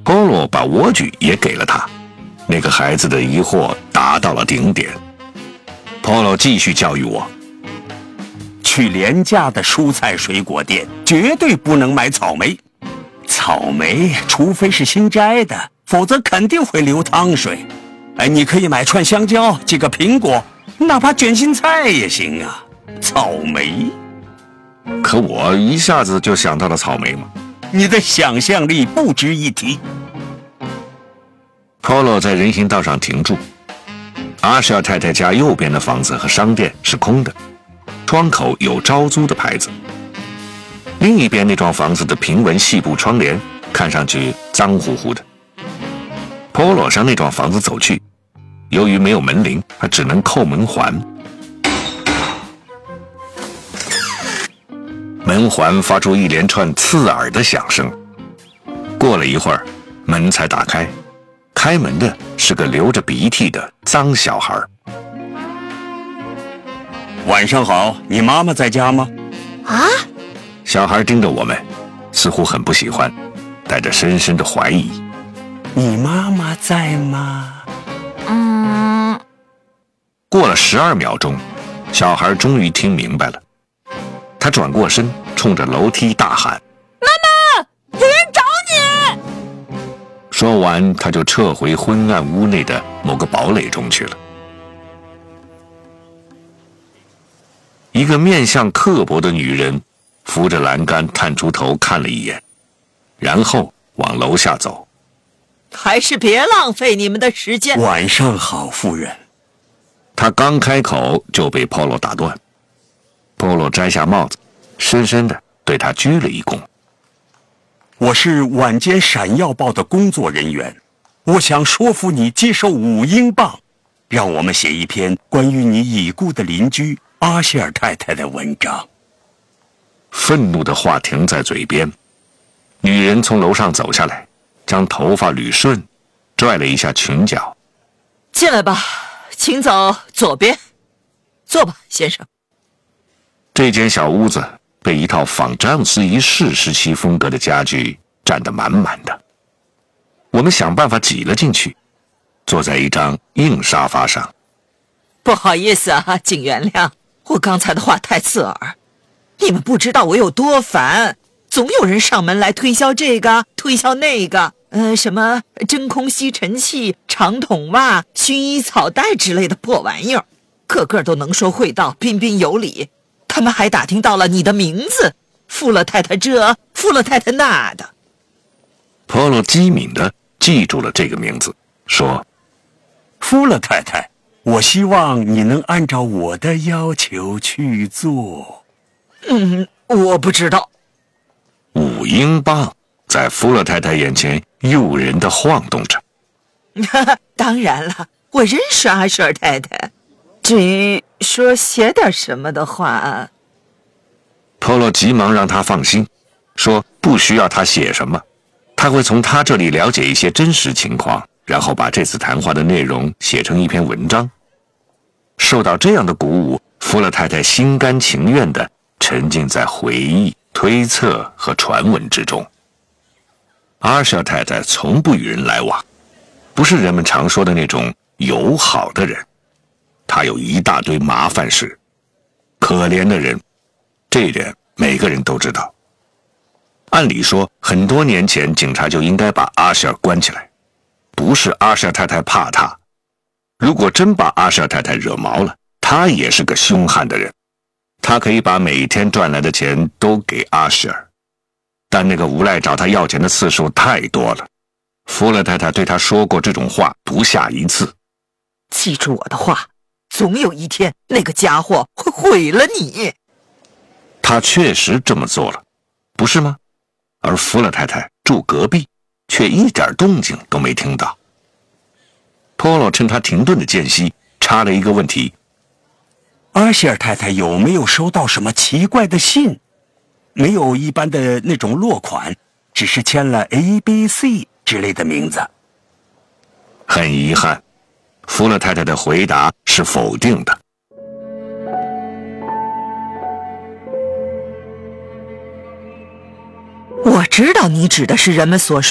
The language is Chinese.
Polo 把莴苣也给了他，那个孩子的疑惑达到了顶点。Polo 继续教育我， 去廉价的蔬菜水果店绝对不能买草莓，草莓除非是新摘的，否则肯定会流汤水。你可以买串香蕉，几个苹果，哪怕卷心菜也行啊。草莓， 可我一下子就想到了草莓嘛。 你的想象力不值一提。 Polo 在人行道上停住，阿舍尔太太家右边的房子和商店是空的，窗口有招租的牌子。另一边那幢房子的平纹细布窗帘看上去脏乎乎的。Polo 向那幢房子走去，由于没有门铃，他只能扣门环。门环发出一连串刺耳的响声。过了一会儿，门才打开，开门的是个流着鼻涕的脏小孩。 晚上好，你妈妈在家吗？ 啊？ 小孩盯着我们，似乎很不喜欢，带着深深的怀疑。 你妈妈在吗？ 过了12秒钟，小孩终于听明白了。他转过身，冲着楼梯大喊：“ 妈妈，有人找你！” 说完，他就撤回昏暗屋内的某个堡垒中去了。一个面相刻薄的女人扶着栏杆探出头看了一眼，然后往楼下走。 还是别浪费你们的时间。 晚上好，夫人。 他刚开口就被 Polo 打断。Polo 摘下帽子，深深地对他鞠了一躬。 我是晚间闪耀报的工作人员，我想说服你接受5英镑，让我们写一篇关于你已故的邻居阿谢尔太太的文章。 愤怒的话停在嘴边，女人从楼上走下来，将头发捋顺，拽了一下裙角。 进来吧，请走左边。坐吧，先生。 这间小屋子被一套仿詹姆斯一世时期风格的家具占得满满的。我们想办法挤了进去，坐在一张硬沙发上。 不好意思啊，请原谅，我刚才的话太刺耳。你们不知道我有多烦，总有人上门来推销这个推销那个，什么真空吸尘器、长筒袜、薰衣草袋之类的破玩意儿，个个都能说会道，彬彬有礼。他们还打听到了你的名字，富勒太太这，富勒太太那的。 Polo 机敏地记住了这个名字，说：“ 富勒太太，我希望你能按照我的要求去做。” 我不知道。 5英镑在富勒太太眼前诱人地晃动着。 当然了，我认识阿舍尔太太。至于说写点什么的话 ，Polo 急忙让他放心，说不需要他写什么，他会从他这里了解一些真实情况，然后把这次谈话的内容写成一篇文章。受到这样的鼓舞，富勒太太心甘情愿地沉浸在回忆、推测和传闻之中。阿舍尔太太从不与人来往，不是人们常说的那种友好的人。他有一大堆麻烦事，可怜的人，这一点每个人都知道。按理说，很多年前警察就应该把阿舍尔关起来，不是阿舍尔太太怕他，如果真把阿舍尔太太惹毛了，他也是个凶悍的人，他可以把每天赚来的钱都给阿舍尔，但那个无赖找他要钱的次数太多了，富勒太太对他说过这种话不下1次。 记住我的话，总有一天那个家伙会毁了你。 他确实这么做了，不是吗？而富勒太太住隔壁，却一点动静都没听到。Polo 趁他停顿的间隙插了一个问题： 阿谢尔太太有没有收到什么奇怪的信？没有一般的那种落款，只是签了 ABC 之类的名字。 很遗憾，富勒太太的回答是否定的。 我知道你指的是人们所说